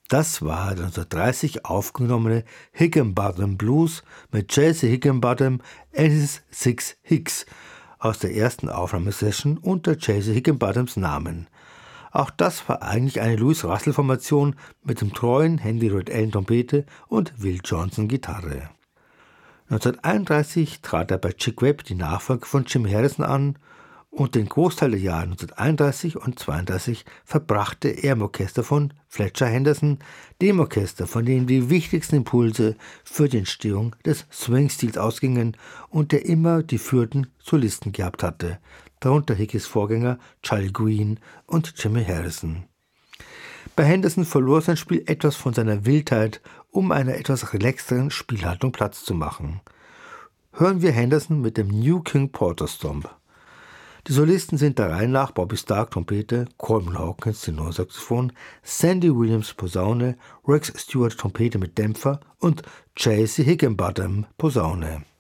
Das war der 1930 aufgenommene Higginbottom Blues mit J.C. Higginbottom alias Six Hicks aus der ersten Aufnahmesession unter J.C. Higginbottoms Namen. Auch das war eigentlich eine Louis Russell-Formation mit dem treuen Handy Red Allen Trompete und Will Johnson Gitarre. 1931 trat er bei Chick Webb die Nachfolge von Jim Harrison an und den Großteil der Jahre 1931 und 1932 verbrachte er im Orchester von Fletcher Henderson, dem Orchester, von dem die wichtigsten Impulse für die Entstehung des Swing-Stils ausgingen und der immer die führenden Solisten gehabt hatte, darunter Hickeys Vorgänger Charlie Green und Jimmy Harrison. Bei Henderson verlor sein Spiel etwas von seiner Wildheit, um einer etwas relaxteren Spielhaltung Platz zu machen. Hören wir Henderson mit dem New King Porter Stomp. Die Solisten sind der Reihe nach Bobby Stark Trompete, Coleman Hawkins Tenorsaxophon, Sandy Williams Posaune, Rex Stewart Trompete mit Dämpfer und J.C. Higginbottom Posaune.